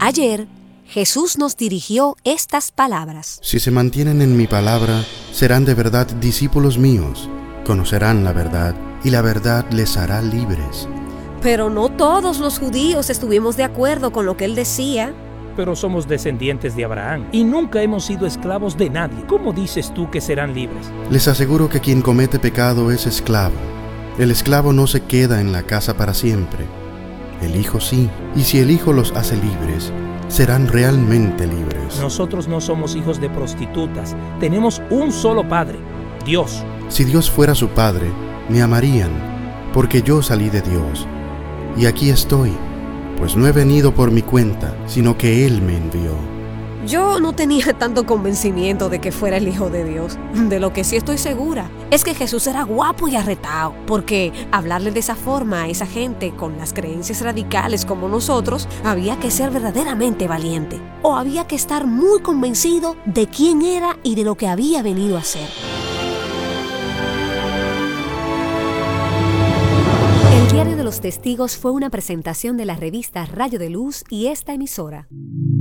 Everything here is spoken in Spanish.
Ayer, Jesús nos dirigió estas palabras. Si se mantienen en mi palabra, serán de verdad discípulos míos, conocerán la verdad, y la verdad les hará libres. Pero no todos los judíos estuvimos de acuerdo con lo que él decía. Pero somos descendientes de Abraham y nunca hemos sido esclavos de nadie. ¿Cómo dices tú que serán libres? Les aseguro que quien comete pecado es esclavo. El esclavo no se queda en la casa para siempre. El Hijo sí, y si el Hijo los hace libres, serán realmente libres. Nosotros no somos hijos de prostitutas. Tenemos un solo Padre, Dios. Si Dios fuera su Padre, me amarían, porque yo salí de Dios. Y aquí estoy, pues no he venido por mi cuenta, sino que Él me envió. Yo no tenía tanto convencimiento de que fuera el Hijo de Dios. De lo que sí estoy segura es que Jesús era guapo y arretado, porque hablarle de esa forma a esa gente con las creencias radicales como nosotros, había que ser verdaderamente valiente, o había que estar muy convencido de quién era y de lo que había venido a hacer. El Diario de los Testigos fue una presentación de la revista Rayo de Luz y esta emisora.